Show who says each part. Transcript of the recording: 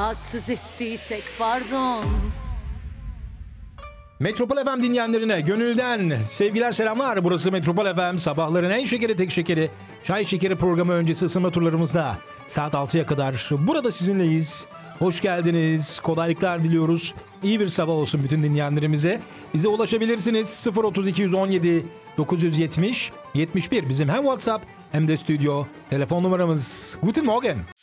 Speaker 1: Rahatsız ettiysek pardon.
Speaker 2: Metropol FM dinleyenlerine gönülden sevgiler selamlar. Burası Metropol FM. Sabahların en şekeri tek şekeri Çay Şekeri programı öncesi ısınma turlarımızda saat 6'ya kadar burada sizinleyiz. Hoş geldiniz. Kolaylıklar diliyoruz. İyi bir sabah olsun bütün dinleyenlerimize. Bize ulaşabilirsiniz. 03217 970 71 bizim hem WhatsApp hem de stüdyo telefon numaramız. Guten Morgen.